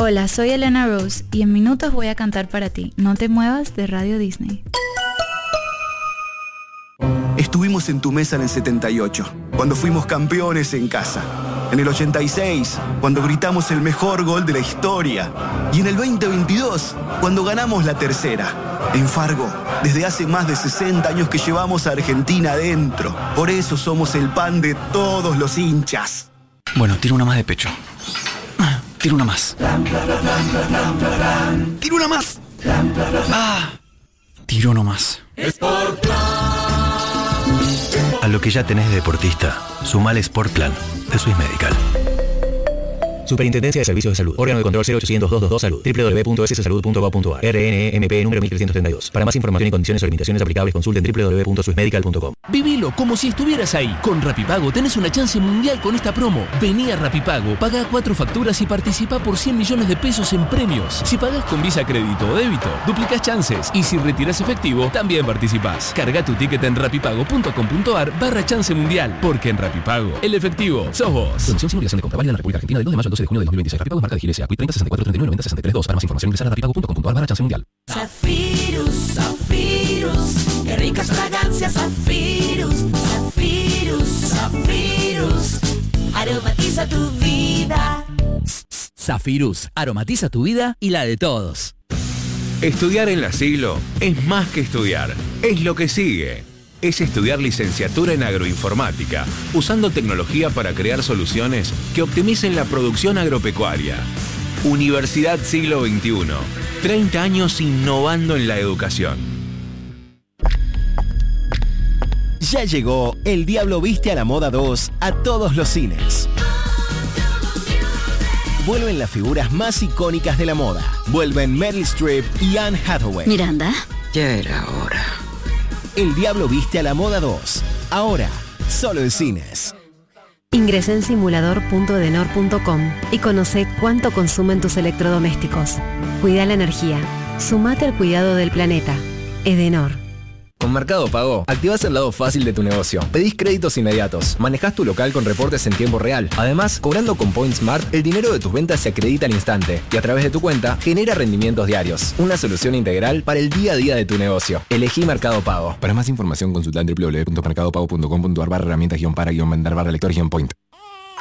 Hola, soy Elena Rose y en minutos voy a cantar para ti. No te muevas de Radio Disney. Estuvimos en tu mesa en el 78, cuando fuimos campeones en casa. En el 86, cuando gritamos el mejor gol de la historia. Y en el 2022, cuando ganamos la tercera. En Fargo, desde hace más de 60 años que llevamos a Argentina adentro. Por eso somos el pan de todos los hinchas. Bueno, tiro una más de pecho. Tiro una más. Tiro una más. Tiro no más. A lo que ya tenés de deportista, sumale Sportplan de Swiss Medical. Superintendencia de Servicios de Salud. Órgano de control 0800-222 Salud. www.sssalud.gov.ar. RNMP número 1332. Para más información y condiciones o limitaciones aplicables, consulten www.swissmedical.com. Vivilo como si estuvieras ahí. Con Rapipago tenés una chance mundial con esta promo. Vení a Rapipago, paga 4 facturas y participa por 100 millones de pesos en premios. Si pagás con Visa, crédito o débito, duplicás chances. Y si retiras efectivo, también participás. Carga tu ticket en rapipago.com.ar/chance mundial. Porque en Rapipago, el efectivo sos vos. Promoción sin obligación de compra. Válida en la República Argentina del 2 de mayo al 12 de junio de 2026. Rapipago, marca de Giles, Acuit 30 64 39 90 63 2. Para más información ingresar a rapipago.com.ar/chance mundial. Zafirus, Zafirus, qué ricas fragancias. Zafirus, Zafirus, Zafirus, aromatiza tu vida. Zafirus, aromatiza tu vida y la de todos. Estudiar en La Siglo es más que estudiar, es lo que sigue. Es estudiar licenciatura en agroinformática, usando tecnología para crear soluciones que optimicen la producción agropecuaria. Universidad Siglo XXI, 30 años innovando en la educación. Ya llegó El Diablo Viste a la Moda 2 a todos los cines. Vuelven las figuras más icónicas de la moda. Vuelven Meryl Streep y Anne Hathaway. Miranda, ya era hora. El Diablo Viste a la Moda 2. Ahora, solo en cines. Ingresa en simulador.edenor.com y conoce cuánto consumen tus electrodomésticos. Cuida la energía. Sumate al cuidado del planeta. Edenor. Con Mercado Pago, activás el lado fácil de tu negocio. Pedís créditos inmediatos. Manejás tu local con reportes en tiempo real. Además, cobrando con Point Smart, el dinero de tus ventas se acredita al instante y a través de tu cuenta genera rendimientos diarios. Una solución integral para el día a día de tu negocio. Elegí Mercado Pago. Para más información, consulta en www.mercadopago.com.ar/herramientas-para-vender-lector-point.